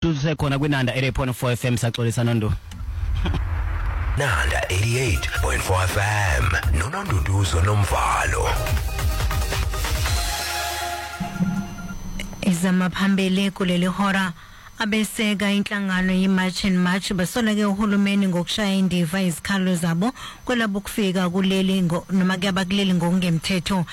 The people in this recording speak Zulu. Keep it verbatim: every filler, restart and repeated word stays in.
sisekhona kwinanda eighty-eight point four F M saxolisa nondo. Nanda eighty-eight point four F M nononduduzo nomvalo. Izama phambili kuleli hora abeseka inhlangano yiMarch and March basoleke uhulumeni ngokushaya indiva izikhalo zabo kwelabo kufika kuleli noma kuyabakuleli ngokungemthetho